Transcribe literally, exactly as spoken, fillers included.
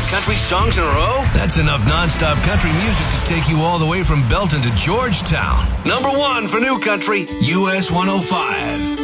country songs in a row? That's enough nonstop country music to take you all the way from Belton to Georgetown. Number one for new country, U S one oh five.